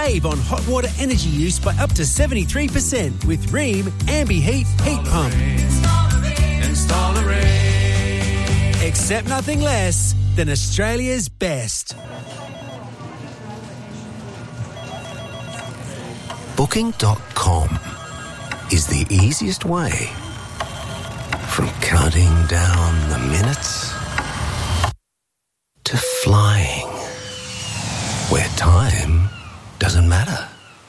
Save on hot water energy use by up to 73% with Rheem AmbiHeat Heat Pump. Install a Rheem. Accept nothing less than Australia's best. Booking.com is the easiest way from counting down the minutes to flying where time doesn't matter.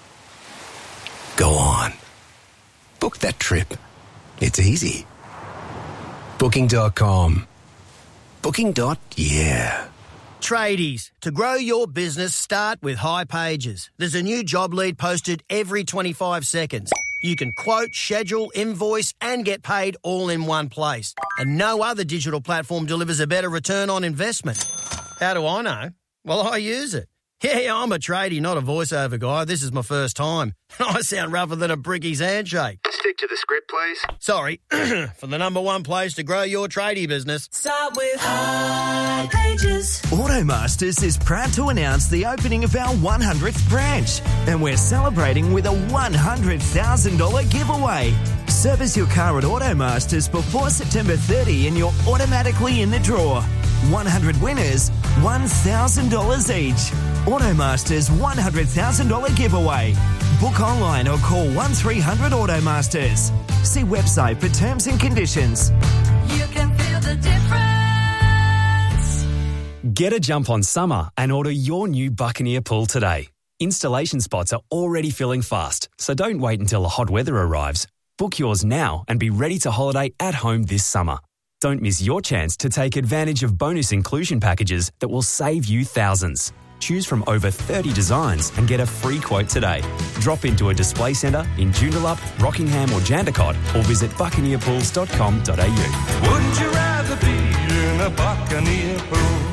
Go on. Book that trip. It's easy. Booking.com. Booking.yeah. Tradies, to grow your business, start with High Pages. There's a new job lead posted every 25 seconds. You can quote, schedule, invoice and get paid all in one place. And no other digital platform delivers a better return on investment. How do I know? Well, I use it. Yeah, I'm a tradie, not a voiceover guy. This is my first time. I sound rougher than a bricky's handshake. Stick to the script, please. Sorry, for the number one place to grow your tradie business. Start with High Pages. Automasters is proud to announce the opening of our 100th branch, and we're celebrating with a $100,000 giveaway. Service your car at Automasters before September 30 and you're automatically in the draw. 100 winners, $1,000 each. Automasters $100,000 giveaway. Book online or call 1300 Automasters. See website for terms and conditions. You can feel the difference. Get a jump on summer and order your new Buccaneer pool today. Installation spots are already filling fast, so don't wait until the hot weather arrives. Book yours now and be ready to holiday at home this summer. Don't miss your chance to take advantage of bonus inclusion packages that will save you thousands. Choose from over 30 designs and get a free quote today. Drop into a display centre in Joondalup, Rockingham or Jandakot or visit buccaneerpools.com.au. Wouldn't you rather be in a Buccaneer pool?